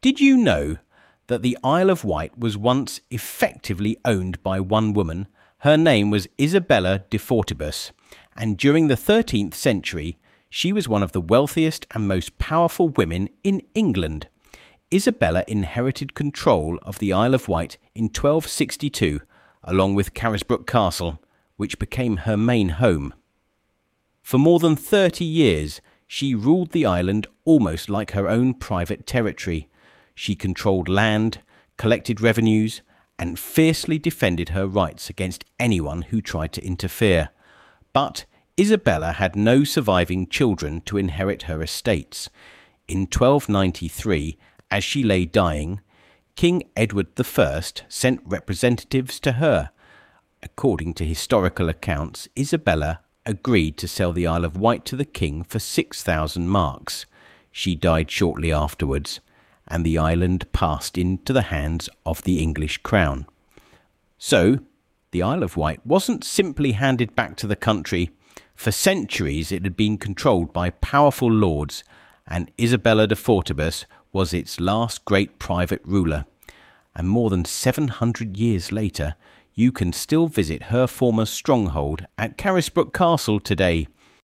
Did you know that the Isle of Wight was once effectively owned by one woman? Her name was Isabella de Fortibus, and during the 13th century, she was one of the wealthiest and most powerful women in England. Isabella inherited control of the Isle of Wight in 1262, along with Carisbrooke Castle, which became her main home. For more than 30 years, she ruled the island almost like her own private territory. She controlled land, collected revenues, and fiercely defended her rights against anyone who tried to interfere. But Isabella had no surviving children to inherit her estates. In 1293, as she lay dying, King Edward I sent representatives to her. According to historical accounts, Isabella agreed to sell the Isle of Wight to the king for 6,000 marks. She died shortly afterwards, and the island passed into the hands of the English crown. So, the Isle of Wight wasn't simply handed back to the country. For centuries it had been controlled by powerful lords, and Isabella de Fortibus was its last great private ruler. And more than 700 years later, you can still visit her former stronghold at Carisbrooke Castle today.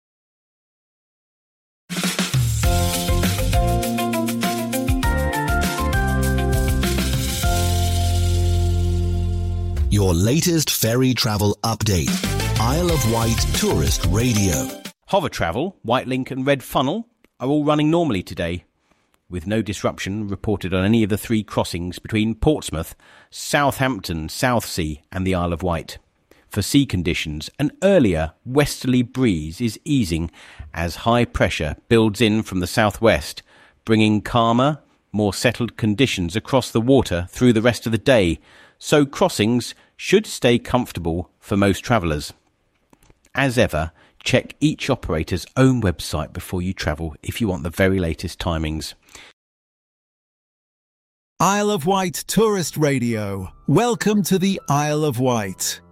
Your latest ferry travel update. Isle of Wight Tourist Radio. Hover Travel, Whitelink and Red Funnel are all running normally today, with no disruption reported on any of the 3 crossings between Portsmouth, Southampton, Southsea and the Isle of Wight. For sea conditions, an earlier westerly breeze is easing as high pressure builds in from the southwest, bringing calmer, more settled conditions across the water through the rest of the day, so crossings should stay comfortable for most travellers. As ever, check each operator's own website before you travel if you want the very latest timings. Isle of Wight Tourist Radio. Welcome to the Isle of Wight.